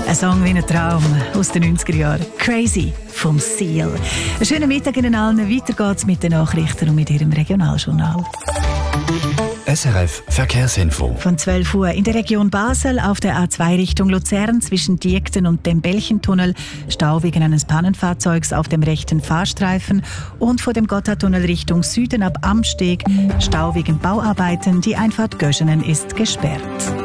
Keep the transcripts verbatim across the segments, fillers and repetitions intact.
Ein Song wie ein Traum aus den neunziger Jahren. «Crazy» vom Seal. Einen schönen Mittag Ihnen allen. Weiter geht's mit den Nachrichten und mit Ihrem Regionaljournal. S R F Verkehrsinfo. Von zwölf Uhr in der Region Basel auf der A zwei Richtung Luzern zwischen Diekten und dem Belchentunnel Stau wegen eines Pannenfahrzeugs auf dem rechten Fahrstreifen und vor dem Gotthardtunnel Richtung Süden ab Amsteg Stau wegen Bauarbeiten. Die Einfahrt Göschenen ist gesperrt.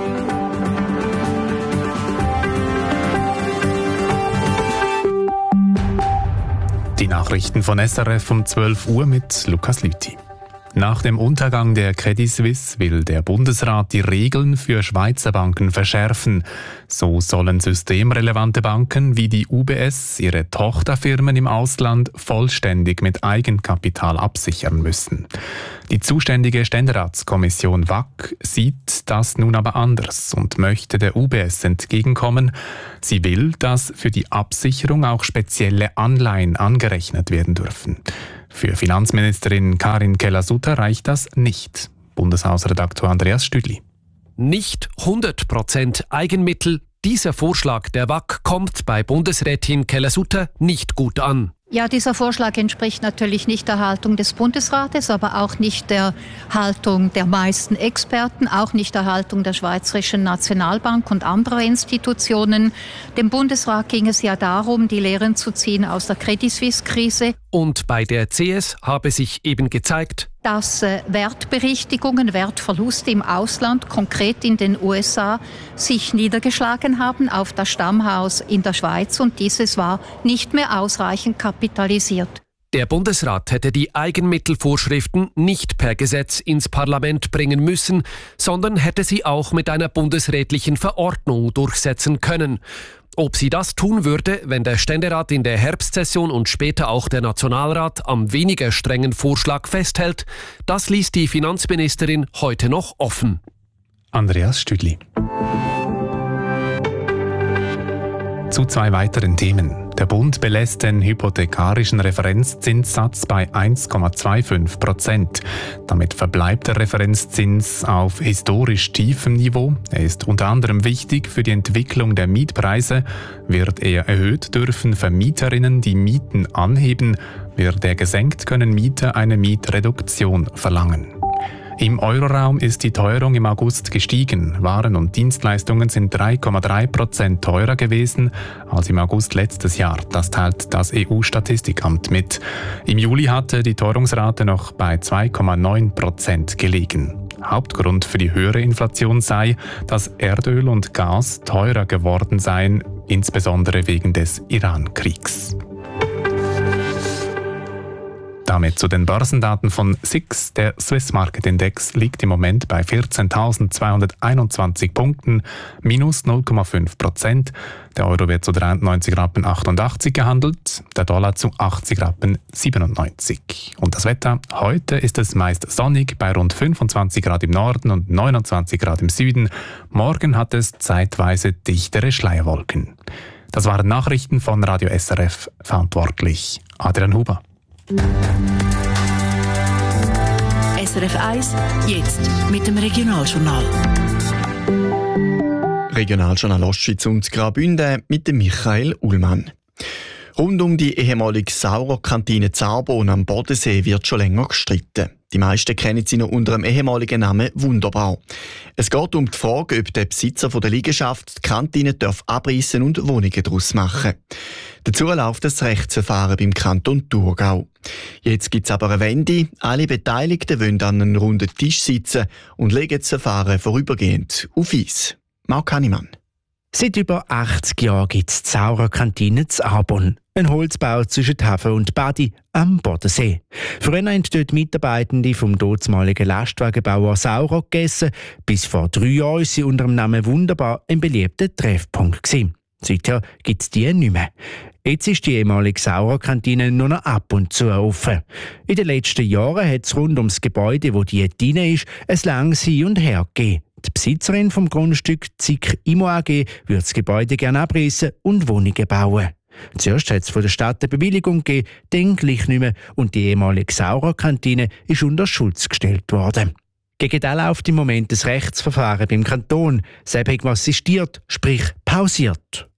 Die Nachrichten von S R F um zwölf Uhr mit Lukas Lüthi. Nach dem Untergang der Credit Suisse will der Bundesrat die Regeln für Schweizer Banken verschärfen. So sollen systemrelevante Banken wie die U B S ihre Tochterfirmen im Ausland vollständig mit Eigenkapital absichern müssen. Die zuständige Ständeratskommission W A C sieht das nun aber anders und möchte der U B S entgegenkommen. Sie will, dass für die Absicherung auch spezielle Anleihen angerechnet werden dürfen. Für Finanzministerin Karin Keller-Sutter reicht das nicht. Bundeshausredaktor Andreas Stüdli. Nicht hundert Prozent Eigenmittel. Dieser Vorschlag der W A C kommt bei Bundesrätin Keller-Sutter nicht gut an. Ja, dieser Vorschlag entspricht natürlich nicht der Haltung des Bundesrates, aber auch nicht der Haltung der meisten Experten, auch nicht der Haltung der Schweizerischen Nationalbank und anderer Institutionen. Dem Bundesrat ging es ja darum, die Lehren zu ziehen aus der Credit Suisse-Krise. Und bei der C S habe sich eben gezeigt, dass äh, Wertberichtigungen, Wertverluste im Ausland, konkret in den U S A, sich niedergeschlagen haben auf das Stammhaus in der Schweiz und dieses war nicht mehr ausreichend kapitalisiert. Der Bundesrat hätte die Eigenmittelvorschriften nicht per Gesetz ins Parlament bringen müssen, sondern hätte sie auch mit einer bundesrätlichen Verordnung durchsetzen können. Ob sie das tun würde, wenn der Ständerat in der Herbstsession und später auch der Nationalrat am weniger strengen Vorschlag festhält, das ließ die Finanzministerin heute noch offen. Andreas Stüdli. Zu zwei weiteren Themen. Der Bund belässt den hypothekarischen Referenzzinssatz bei eins Komma fünfundzwanzig Prozent. Damit verbleibt der Referenzzins auf historisch tiefem Niveau. Er ist unter anderem wichtig für die Entwicklung der Mietpreise. Wird er erhöht, dürfen Vermieterinnen die Mieten anheben. Wird er gesenkt, können Mieter eine Mietreduktion verlangen. Im Euroraum ist die Teuerung im August gestiegen. Waren und Dienstleistungen sind drei Komma drei Prozent teurer gewesen als im August letztes Jahr. Das teilt das E U-Statistikamt mit. Im Juli hatte die Teuerungsrate noch bei zwei Komma neun Prozent gelegen. Hauptgrund für die höhere Inflation sei, dass Erdöl und Gas teurer geworden seien, insbesondere wegen des Iran-Kriegs. Damit zu den Börsendaten von S I X. Der Swiss Market Index liegt im Moment bei vierzehntausendzweihunderteinundzwanzig Punkten, minus null Komma fünf Prozent. Der Euro wird zu dreiundneunzig Rappen achtundachtzig gehandelt, der Dollar zu achtzig Rappen siebenundneunzig. Und das Wetter? Heute ist es meist sonnig bei rund fünfundzwanzig Grad im Norden und neunundzwanzig Grad im Süden. Morgen hat es zeitweise dichtere Schleierwolken. Das waren Nachrichten von Radio S R F, verantwortlich Adrian Huber. S R F eins, jetzt mit dem Regionaljournal. Regionaljournal Ostschweiz und Graubünden mit dem Michael Ullmann. Rund um die ehemalige Saurer-Kantine Zarbon am Bodensee wird schon länger gestritten. Die meisten kennen sie noch unter dem ehemaligen Namen Wunderbar. Es geht um die Frage, ob der Besitzer der Liegenschaft die Kantine abreißen und Wohnungen daraus machen. Dazu läuft das Rechtsverfahren beim Kanton Thurgau. Jetzt gibt es aber eine Wende. Alle Beteiligten wollen an einem runden Tisch sitzen und legen das Verfahren vorübergehend auf Eis. Marc Hannemann. Seit über achtzig Jahren gibt es die Saurer-Kantine Zarbon. Ein Holzbau zwischen Hafen und Badi am Bodensee. Früher haben dort Mitarbeitende vom dortmaligen Lastwagenbauer Saurer gegessen. Bis vor drei Jahren war sie unter dem Namen Wunderbar ein beliebter Treffpunkt gewesen. Seither gibt es die nicht mehr. Jetzt ist die ehemalige Saurer-Kantine nur noch ab und zu offen. In den letzten Jahren hat es rund ums Gebäude, wo die drin ist, ein langes Hin und Her gegeben. Die Besitzerin vom Grundstück Z I C Immo A G würde das Gebäude gerne abreißen und Wohnungen bauen. Zuerst hat es von der Stadt eine Bewilligung gegeben, dann gleich nicht mehr und die ehemalige Saurer-Kantine ist unter Schutz gestellt worden. Gegen das läuft im Moment das Rechtsverfahren beim Kanton. Selbst assistiert, sprich pausiert.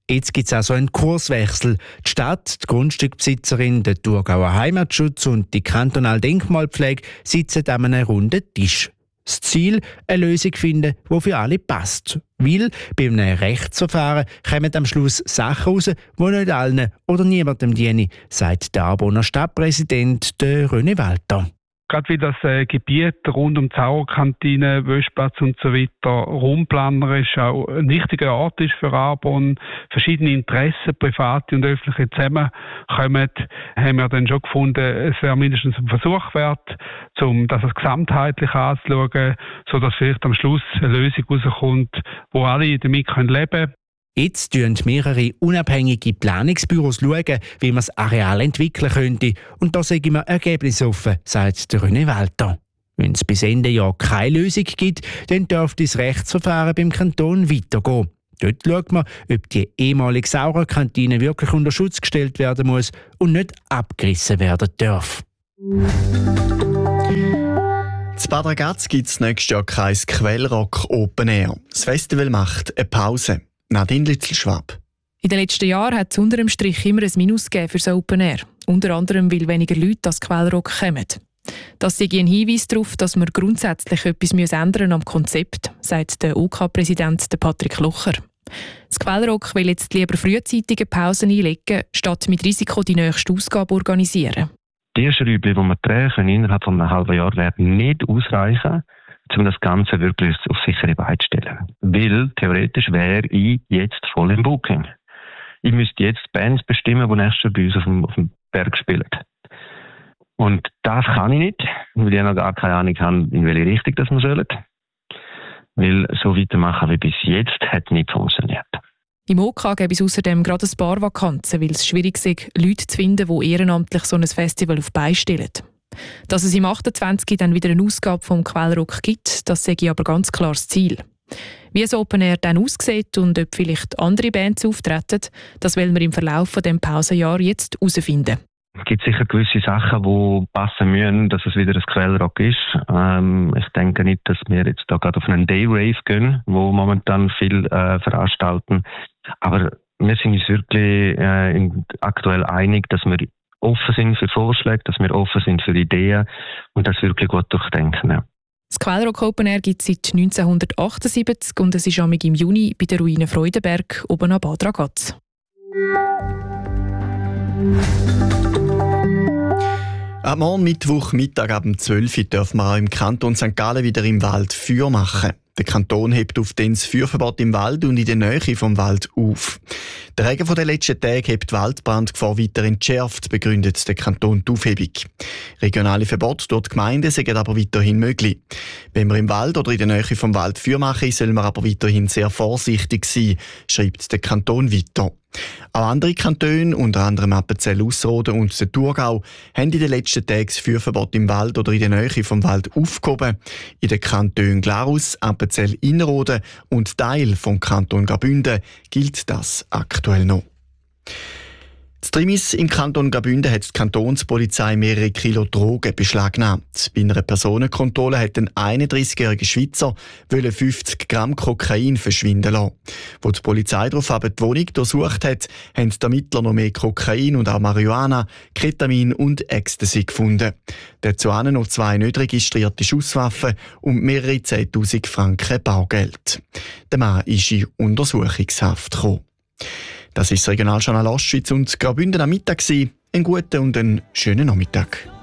Jetzt gibt es also einen Kurswechsel. Die Stadt, die Grundstückbesitzerin, der Thurgauer Heimatschutz und die kantonale Denkmalpflege sitzen an einem runden Tisch. Das Ziel, eine Lösung finden, die für alle passt. Weil bei einem Rechtsverfahren kommen am Schluss Sachen raus, die nicht allen oder niemandem dienen, sagt der Arboner Stadtpräsident René Walter. Gerade wie das äh, Gebiet rund um die Sauerkantine, Wöschplatz und so weiter raumplanerisch auch ein wichtiger Ort ist für Arbon, verschiedene Interessen, private und öffentliche zusammenkommen, haben wir dann schon gefunden, es wäre mindestens ein Versuch wert, um das gesamtheitlich anzuschauen, sodass vielleicht am Schluss eine Lösung rauskommt, wo alle damit leben können. Jetzt schauen mehrere unabhängige Planungsbüros, schauen, wie man das Areal entwickeln könnte. Und da sagen wir ergebnisoffen, sagt der René Walter. Wenn es bis Ende Jahr keine Lösung gibt, dann dürfte das Rechtsverfahren beim Kanton weitergehen. Dort schaut man, ob die ehemalige Sauerkantine wirklich unter Schutz gestellt werden muss und nicht abgerissen werden darf. In Bad Ragaz gibt es nächstes Jahr kein Quellrock Open Air. Das Festival macht eine Pause. Nadine Lützelschwab. In den letzten Jahren hat es unter dem Strich immer ein Minus gegeben für das Open Air. Unter anderem, weil weniger Leute das Quellrock kommen. Das sei ein Hinweis darauf, dass wir grundsätzlich etwas ändern am Konzept, sagt der O K-Präsident Patrick Locher. Das Quellrock will jetzt lieber frühzeitige Pausen einlegen, statt mit Risiko die nächste Ausgabe organisieren. Die Schräubchen, die wir drehen können, innerhalb von einem halben Jahr werden nicht ausreichen, um das Ganze wirklich auf sichere Beine zu stellen. Weil theoretisch wäre ich jetzt voll im Booking. Ich müsste jetzt Bands bestimmen, die nächstes Jahr bei uns auf dem, auf dem Berg spielen. Und das kann ich nicht, weil ich noch gar keine Ahnung habe, in welche Richtung das wir sollen. Weil so weitermachen wie bis jetzt hat nicht funktioniert. Im O K gäbe es außerdem gerade ein paar Vakanzen, weil es schwierig ist, Leute zu finden, die ehrenamtlich so ein Festival auf die Beine stellen. Dass es im achtundzwanzig dann wieder eine Ausgabe vom Quellrock gibt, das sehe ich aber ganz klar das Ziel. Wie das Open Air dann aussieht und ob vielleicht andere Bands auftreten, das wollen wir im Verlauf von dem Pausenjahr jetzt herausfinden. Es gibt sicher gewisse Sachen, die passen müssen, dass es wieder ein Quellrock ist. Ähm, ich denke nicht, dass wir jetzt da gerade auf einen Day-Rave gehen, wo momentan viel äh, veranstalten. Aber wir sind uns wirklich äh, in, aktuell einig, dass wir offen sind für Vorschläge, dass wir offen sind für Ideen und das wirklich gut durchdenken. Ja. Das Quellrock Open Air gibt es seit neunzehnhundertachtundsiebzig und es ist am im Juni bei der Ruine Freudenberg oben an Bad Ragaz. Am morgen Mittwoch Mittag ab zwölf Uhr dürfen wir auch im Kanton Sankt Gallen wieder im Wald Feuer machen. Der Kanton hebt auf das Feuerverbot im Wald und in der Nähe vom Wald auf. Der Regen der letzten Tage hat die Waldbrandgefahr weiter entschärft, begründet der Kanton die Aufhebung. Regionale Verbote durch die Gemeinden sind aber weiterhin möglich. Wenn wir im Wald oder in der Nähe vom Wald Feuer machen, sollen wir aber weiterhin sehr vorsichtig sein, schreibt der Kanton weiter. Auch andere Kantone, unter anderem Appenzell-Ausserrhoden und der Thurgau, haben in den letzten Tagen das Feuerverbot im Wald oder in der Nähe vom Wald aufgehoben. In den Kantonen Glarus, Appenzell-Innerrhoden und Teil vom Kanton Graubünden gilt das aktuell noch. In Trimis im Kanton Graubünden hat die Kantonspolizei mehrere Kilo Drogen beschlagnahmt. Bei einer Personenkontrolle hat ein einunddreißigjähriger Schweizer fünfzig Gramm Kokain verschwinden lassen. Als die Polizei daraufhin die Wohnung durchsucht hat, haben die Ermittler noch mehr Kokain und auch Marihuana, Ketamin und Ecstasy gefunden. Dazu noch zwei nicht registrierte Schusswaffen und mehrere zehntausend Franken Baugeld. Der Mann ist in Untersuchungshaft gekommen. Das ist das Regionaljournal Ostschweiz und Graubünden am Mittag. Einen guten und einen schönen Nachmittag.